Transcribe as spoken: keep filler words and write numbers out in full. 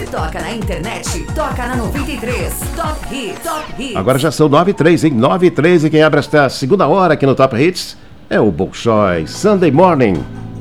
toca na internet, toca na noventa e três. Top Hits. Top Hits. Agora já são nove e três, hein? nove e três, e quem abre esta segunda hora aqui no Top Hits é o Bolshoi, Sunday Morning.